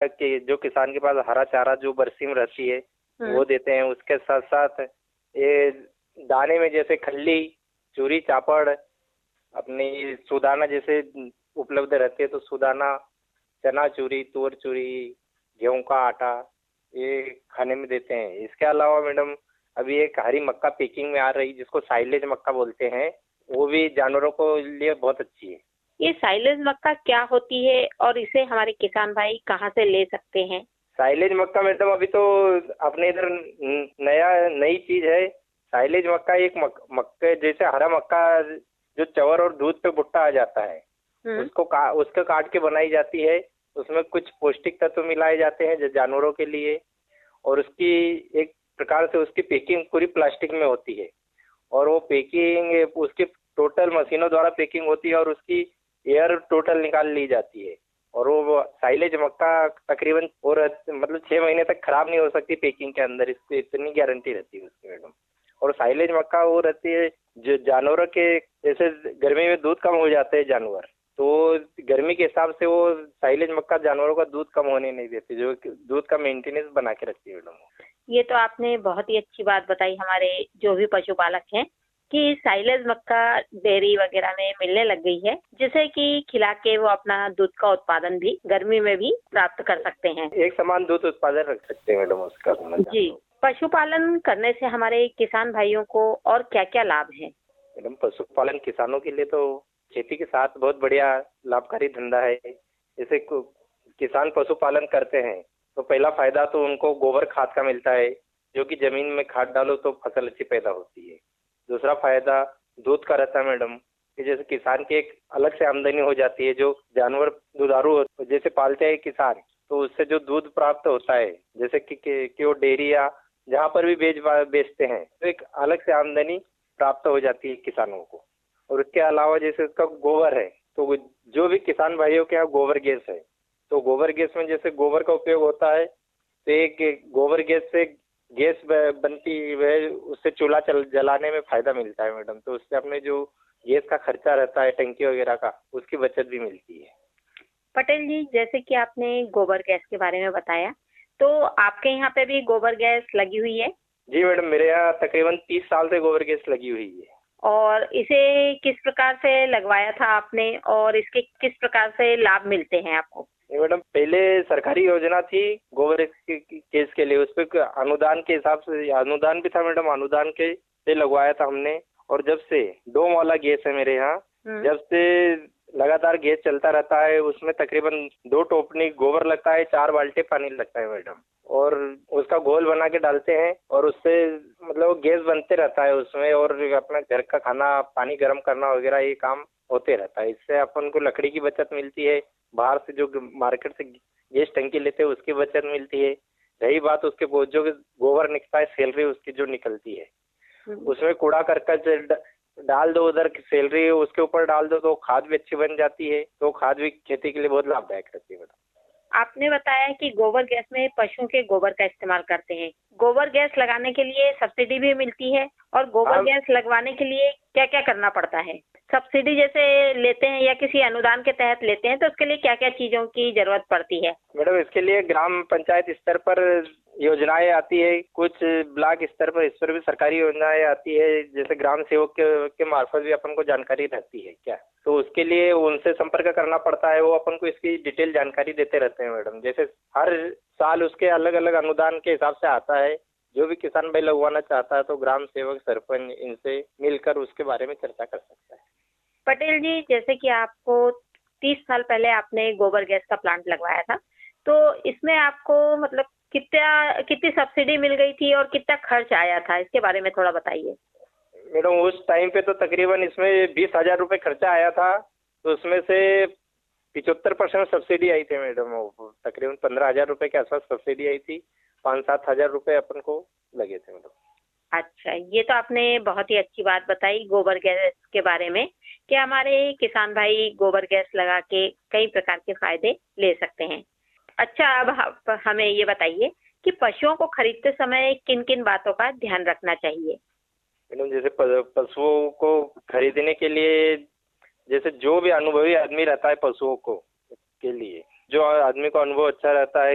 कि जो किसान के पास हरा चारा जो बरसीम रहती है वो देते हैं। उसके साथ साथ ये दाने में जैसे खल्ली, चूरी चापड़, अपनी सुदाना जैसे उपलब्ध रहती है तो सुदाना, चना चूरी, तूर चूरी, गेहूं का आटा ये खाने में देते हैं। इसके अलावा मैडम अभी एक हरी मक्का पैकिंग में आ रही जिसको साइलेज मक्का बोलते हैं, वो भी जानवरों को लिए बहुत अच्छी है। ये साइलेज मक्का क्या होती है और इसे हमारे किसान भाई कहाँ से ले सकते हैं? साइलेज मक्का मैडम अभी तो अपने इधर नई चीज है। साइलेज मक्का एक मक्के जैसे हरा मक्का जो चवर और दूध पे भुट्टा आ जाता है, उसको काट के बनाई जाती है। उसमें कुछ पौष्टिक तत्व मिलाए जाते हैं जो जानवरों के लिए, और उसकी एक प्रकार से उसकी पैकिंग पूरी प्लास्टिक में होती है, और वो पैकिंग उसकी टोटल मशीनों द्वारा पैकिंग होती है और उसकी एयर टोटल निकाल ली जाती है। और वो साइलेज मक्का तकरीबन और मतलब 6 महीने तक खराब नहीं हो सकती पैकिंग के अंदर, इसकी इतनी गारंटी रहती है उसकी मैडम। और साइलेज मक्का वो रहती है जो जानवरों के जैसे गर्मी में दूध कम हो जाते हैं जानवर, तो गर्मी के हिसाब से वो साइलेज मक्का जानवरों का दूध कम होने नहीं देती, जो दूध का मेंटेनेंस बना के रखती है मैडम। ये तो आपने बहुत ही अच्छी बात बताई हमारे जो भी पशुपालक हैं कि साइलेज मक्का डेयरी वगैरह में मिलने लग गई है, जिसे कि खिला के वो अपना दूध का उत्पादन भी गर्मी में भी प्राप्त कर सकते हैं। एक समान दूध उत्पादन रख सकते हैं मैडम उसका। जी, पशुपालन करने से हमारे किसान भाइयों को और क्या क्या लाभ है? मैडम पशुपालन किसानों के लिए तो खेती के साथ बहुत बढ़िया लाभकारी धंधा है। जैसे किसान पशुपालन करते हैं तो पहला फायदा तो उनको गोबर खाद का मिलता है, जो कि जमीन में खाद डालो तो फसल अच्छी पैदा होती है। दूसरा फायदा दूध का रहता है मैडम, कि जैसे किसान की एक अलग से आमदनी हो जाती है। जो जानवर दुधारू जैसे पालते हैं किसान, तो उससे जो दूध प्राप्त होता है, जैसे कि वो डेयरी या जहाँ पर भी बेचते हैं, तो एक अलग से आमदनी प्राप्त हो जाती है किसानों को। और उसके अलावा जैसे उसका गोबर है, तो जो भी किसान भाइयों के यहाँ गोबर गैस है, तो गोबर गैस में जैसे गोबर का उपयोग होता है, तो एक गोबर गैस से गैस बनती है, उससे चूल्हा जलाने में फायदा मिलता है मैडम। तो उससे अपने जो गैस का खर्चा रहता है टंकी वगैरह का, उसकी बचत भी मिलती है। पटेल जी, जैसे कि आपने गोबर गैस के बारे में बताया, तो आपके यहाँ पे भी गोबर गैस लगी हुई है? जी मैडम, मेरे यहाँ तकरीबन 30 साल से गोबर गैस लगी हुई है। और इसे किस प्रकार से लगवाया था आपने और इसके किस प्रकार से लाभ मिलते हैं आपको? मैडम पहले सरकारी योजना थी गोबर गैस के लिए, उस पर अनुदान के हिसाब से अनुदान भी था मैडम, अनुदान के से लगवाया था हमने। और जब से डोम वाला गैस है मेरे यहाँ, जब से लगातार गैस चलता रहता है, उसमें तकरीबन 2 टोपनी गोबर लगता है, 4 बाल्टी पानी लगता है मैडम, और उसका घोल बना के डालते हैं और उससे मतलब गैस बनते रहता है उसमें, और अपना घर का खाना पानी गर्म करना वगैरह ये काम होते रहता है। इससे अपन को लकड़ी की बचत मिलती है, बाहर से जो मार्केट से गैस टंकी लेते हैं उसकी बचत मिलती है। रही बात उसके जो गोबर निकलता है, सैलरी उसकी जो निकलती है, उसमें कूड़ा करकट डाल दो, उधर सैलरी उसके ऊपर डाल दो, तो खाद भी अच्छी बन जाती है। तो खाद भी खेती के लिए बहुत लाभदायक रहती है मैडम। आपने बताया कि गोबर गैस में पशुओं के गोबर का इस्तेमाल करते हैं। गोबर गैस लगाने के लिए सब्सिडी भी मिलती है, और गोबर गैस लगवाने के लिए क्या क्या करना पड़ता है? सब्सिडी जैसे लेते हैं या किसी अनुदान के तहत लेते हैं, तो उसके लिए क्या क्या चीजों की जरूरत पड़ती है? मैडम इसके लिए ग्राम पंचायत स्तर पर योजनाएं आती है, कुछ ब्लॉक स्तर पर इस पर भी सरकारी योजनाएं आती है, जैसे ग्राम सेवक के मार्फत भी अपन को जानकारी रहती है क्या, तो उसके लिए उनसे संपर्क करना पड़ता है। वो अपन को इसकी डिटेल जानकारी देते रहते हैं मैडम। जैसे हर साल उसके अलग अलग अनुदान के हिसाब से आता है। जो भी किसान भाई लगवाना चाहता है तो ग्राम सेवक, सरपंच इनसे मिलकर उसके बारे में चर्चा कर सकता है। पटेल जी, जैसे कि आपको 30 साल पहले आपने गोबर गैस का प्लांट लगवाया था, तो इसमें आपको मतलब कितनी सब्सिडी मिल गई थी और कितना खर्च आया था, इसके बारे में थोड़ा बताइए। मैडम उस टाइम पे तो तकरीबन इसमें 20,000 रुपये खर्चा आया था, तो उसमें से 75% सब्सिडी आई थी मैडम। तकरीबन 15,000 रुपये के आसपास सब्सिडी आई थी, 5-7 हजार रुपये अपन को लगे थे मैडम। अच्छा, ये तो आपने बहुत ही अच्छी बात बताई गोबर गैस के बारे में, कि हमारे किसान भाई गोबर गैस लगा के कई प्रकार के फायदे ले सकते हैं। अच्छा, अब हमें ये बताइए कि पशुओं को खरीदते समय किन किन बातों का ध्यान रखना चाहिए? मैडम जैसे पशुओं को खरीदने के लिए, जैसे जो भी अनुभवी आदमी रहता है पशुओं को के लिए, जो आदमी को अनुभव अच्छा रहता है